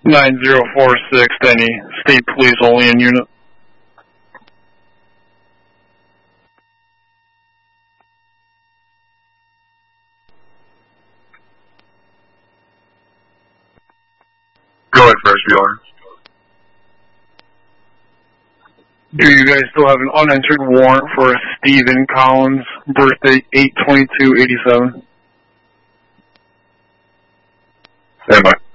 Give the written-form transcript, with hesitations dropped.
9046, any state police only in unit. Go ahead, first viewer. Do you guys still have an unanswered warrant for Stephen Collins, birthday 8/22/87? Stand by.